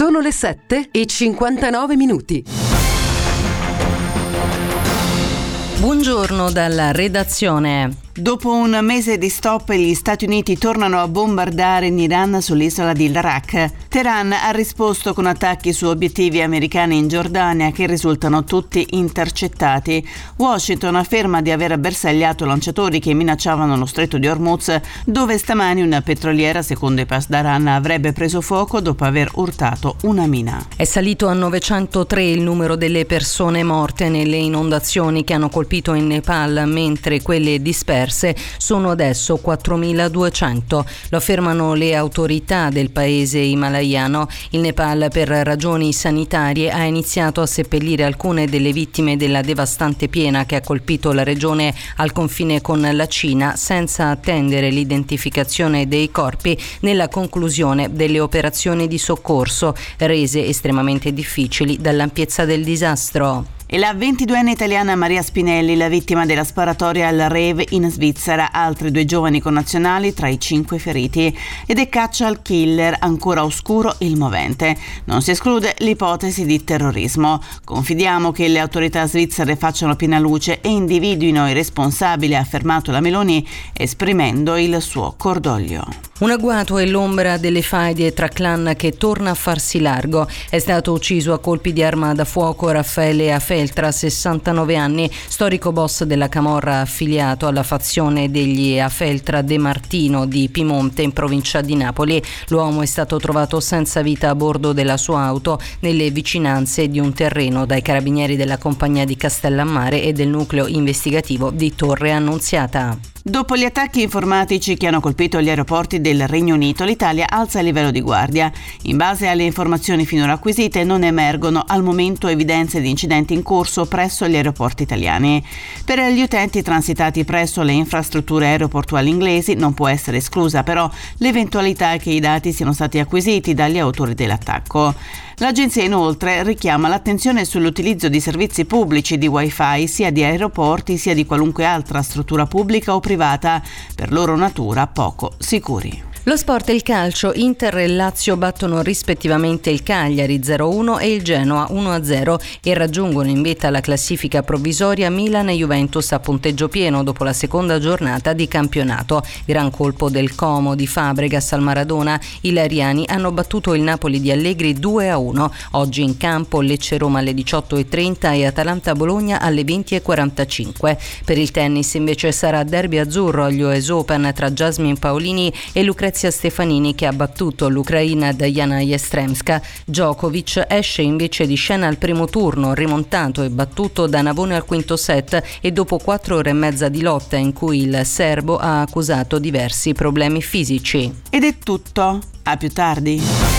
Sono le 7:59. Buongiorno dalla redazione. Dopo un mese di stop, gli Stati Uniti tornano a bombardare in Iran sull'isola di Larak. Teheran ha risposto con attacchi su obiettivi americani in Giordania che risultano tutti intercettati. Washington afferma di aver bersagliato lanciatori che minacciavano lo stretto di Hormuz, dove stamani una petroliera, secondo i Pasdaran, avrebbe preso fuoco dopo aver urtato una mina. È salito a 903 il numero delle persone morte nelle inondazioni che hanno colpito in Nepal, mentre quelle disperse sono adesso 4.200. Lo affermano le autorità del paese himalayano. Il Nepal, per ragioni sanitarie, ha iniziato a seppellire alcune delle vittime della devastante piena che ha colpito la regione al confine con la Cina, senza attendere l'identificazione dei corpi nella conclusione delle operazioni di soccorso, rese estremamente difficili dall'ampiezza del disastro. E la 22enne italiana Maria Spinelli, la vittima della sparatoria al rave in Svizzera, altri 2 giovani connazionali tra i 5 feriti. Ed è caccia al killer, ancora oscuro il movente. Non si esclude l'ipotesi di terrorismo. Confidiamo che le autorità svizzere facciano piena luce e individuino i responsabili, ha affermato la Meloni, esprimendo il suo cordoglio. Un agguato è l'ombra delle faide tra clan che torna a farsi largo. È stato ucciso a colpi di arma da fuoco Raffaele Afeltra, 69 anni, storico boss della camorra affiliato alla fazione degli Afeltra De Martino di Pimonte, in provincia di Napoli. L'uomo è stato trovato senza vita a bordo della sua auto nelle vicinanze di un terreno dai carabinieri della compagnia di Castellammare e del nucleo investigativo di Torre Annunziata. Dopo gli attacchi informatici che hanno colpito gli aeroporti del Regno Unito, l'Italia alza il livello di guardia. In base alle informazioni finora acquisite, non emergono al momento evidenze di incidenti in corso presso gli aeroporti italiani. Per gli utenti transitati presso le infrastrutture aeroportuali inglesi non può essere esclusa però l'eventualità che i dati siano stati acquisiti dagli autori dell'attacco. L'agenzia inoltre richiama l'attenzione sull'utilizzo di servizi pubblici di Wi-Fi sia di aeroporti sia di qualunque altra struttura pubblica o privata, per loro natura poco sicuri. Lo sport e il calcio. Inter e Lazio battono rispettivamente il Cagliari 0-1 e il Genoa 1-0 e raggiungono in vetta la classifica provvisoria Milan e Juventus a punteggio pieno dopo la seconda giornata di campionato. Gran colpo del Como di Fabregas al Maradona. I lariani hanno battuto il Napoli di Allegri 2-1. Oggi in campo Lecce-Roma alle 18:30 e Atalanta-Bologna alle 20:45. Per il tennis invece sarà derby azzurro agli US Open tra Jasmine Paolini e Lucrezia Stefanini, che ha battuto l'ucraina Diana Yastremska. Djokovic esce invece di scena al primo turno, rimontato e battuto da Navone al quinto set e dopo 4 ore e mezza di lotta in cui il serbo ha accusato diversi problemi fisici. Ed è tutto, a più tardi.